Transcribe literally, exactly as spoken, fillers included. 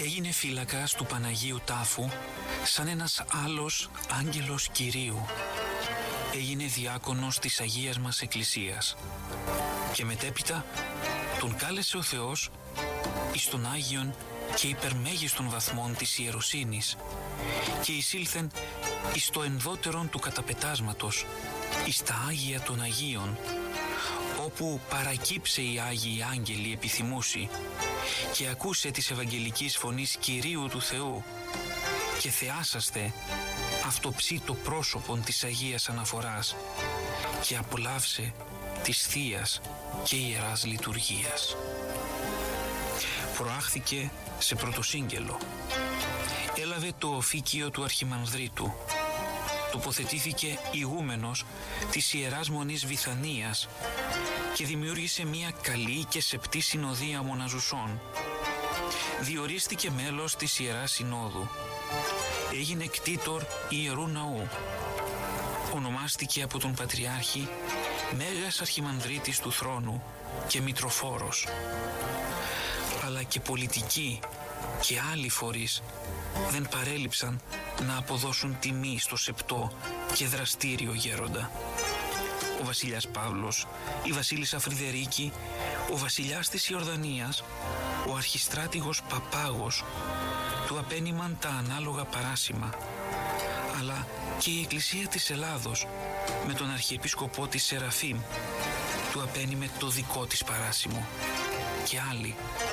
Έγινε φύλακας του Παναγίου Τάφου σαν ένας άλλος άγγελος Κυρίου. Έγινε διάκονος της Αγίας μας Εκκλησίας και μετέπειτα τον κάλεσε ο Θεός εις των Άγιον και υπερμέγιστον βαθμών της ιεροσύνης και εισήλθεν εις το ενδότερον του καταπετάσματος, εις τα Άγια των Αγίων, όπου παρακύψε οι Άγιοι Άγγελοι επιθυμούσι και ακούσε της Ευαγγελικής Φωνής Κυρίου του Θεού και θεάσαστε αυτοψή το πρόσωπον της Αγίας Αναφοράς και απολαύσε της Θείας και Ιεράς Λειτουργίας. Προάχθηκε σε πρωτοσύγγελο. Έλαβε το οφίκιο του Αρχιμανδρίτου. Τοποθετήθηκε ηγούμενος της Ιεράς Μονής Βηθανίας και δημιούργησε μια καλή και σεπτή συνοδεία μοναζουσών. Διορίστηκε μέλος της Ιεράς Συνόδου. Έγινε κτήτορ Ιερού Ναού. Ονομάστηκε από τον Πατριάρχη Μέγας Αρχιμανδρίτης του Θρόνου και Μητροφόρος. Αλλά και πολιτικοί και άλλοι φορείς δεν παρέλειψαν να αποδώσουν τιμή στο σεπτό και δραστήριο γέροντα. Ο βασιλιάς Παύλος, η βασίλισσα Φρυδερίκη, ο βασιλιάς της Ιορδανίας, ο αρχιστράτηγος Παπάγος του απένιμαν τα ανάλογα παράσημα, αλλά και η Εκκλησία της Ελλάδος με τον Αρχιεπίσκοπό της Σεραφείμ του απένιμε το δικό της παράσημο και άλλοι